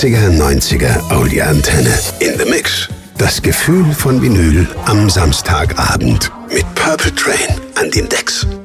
80er, 90er Audio-Antenne. In the Mix. Das Gefühl von Vinyl am Samstagabend. Mit Purple Train an den Decks.